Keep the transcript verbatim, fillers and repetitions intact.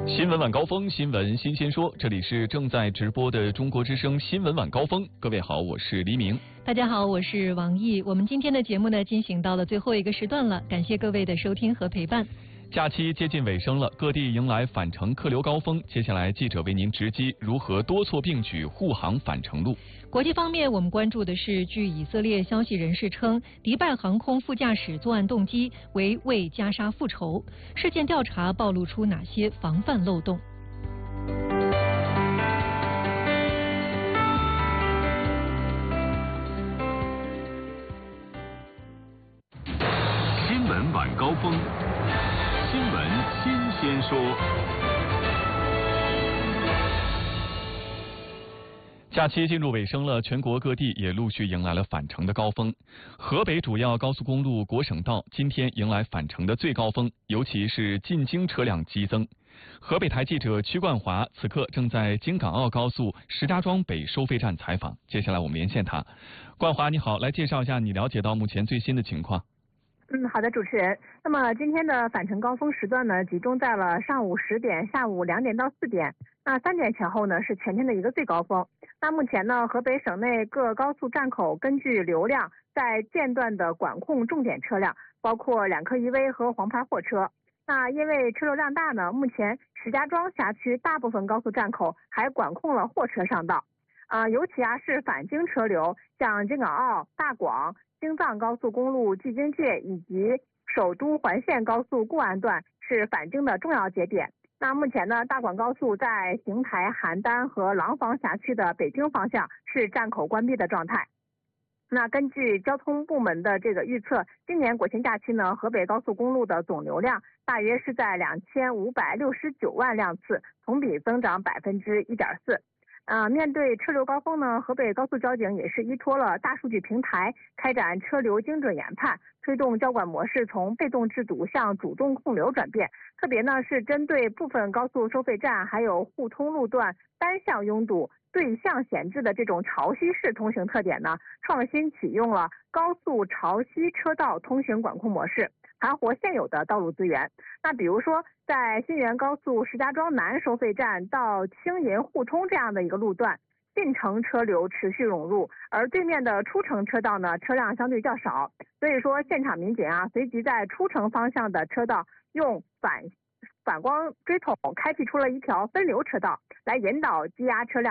新闻晚高峰，新闻新鲜说，这里是正在直播的中国之声新闻晚高峰。各位好，我是黎明。 大家好，我是王毅。我们今天的节目呢，进行到了最后一个时段了，感谢各位的收听和陪伴。 假期接近尾声了，各地迎来返程客流高峰。接下来，记者为您直击如何多措并举护航返程路。 国际方面，我们关注的是，据以色列消息人士称，迪拜航空副驾驶作案动机为为加沙复仇。事件调查暴露出哪些防范漏洞？ 新闻晚高峰。新闻新鲜说， 假期进入尾声了，全国各地也陆续迎来了返程的高峰。河北主要高速公路国省道今天迎来返程的最高峰，尤其是进京车辆激增。河北台记者曲冠华此刻正在京港澳高速石家庄北收费站采访，接下来我们连线他。冠华你好，来介绍一下你了解到目前最新的情况。 嗯，好的，主持人。那么今天的返程高峰时段呢，集中在了上午十点、下午两点到四点。那三点前后呢，是全天的一个最高峰。那目前呢，河北省内各高速站口根据流量在间断的管控重点车辆，包括两客一危和黄牌货车。那因为车流量大呢，目前石家庄辖区大部分高速站口还管控了货车上道。啊、呃，尤其啊是返京车流，像京港澳、大广、京藏高速公路距京界以及首都环线高速固安段是返京的重要节点。那目前呢，大广高速在邢台、邯郸和廊坊辖区的北京方向是站口关闭的状态。那根据交通部门的这个预测，今年国庆假期呢，河北高速公路的总流量大约是在两千五百六十九万辆次，同比增长百分之一点四。呃，面对车流高峰呢，河北高速交警也是依托了大数据平台，开展车流精准研判，推动交管模式从被动制堵向主动控流转变。特别呢是针对部分高速收费站还有互通路段单向拥堵、对向闲置的这种潮汐式通行特点呢，创新启用了高速潮汐车道通行管控模式，盘活现有的道路资源。那比如说，在新源高速石家庄南收费站到青银互通这样的一个路段，进城车流持续涌入，而对面的出城车道呢，车辆相对较少。所以说，现场民警啊，随即在出城方向的车道用反反光锥筒开辟出了一条分流车道，来引导积压车辆